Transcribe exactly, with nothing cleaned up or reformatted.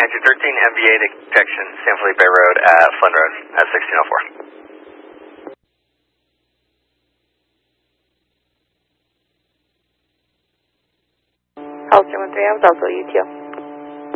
Andrew thirteen, M V A detection, San Felipe Road at Flynn Road at sixteen oh four. Call three one three, I was also U T O.